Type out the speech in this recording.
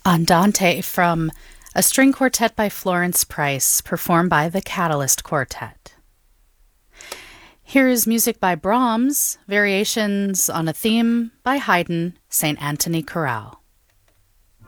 Andante from a string quartet by Florence Price, performed by the Catalyst Quartet. Here is music by Brahms, variations on a theme by Haydn, St. Anthony Chorale.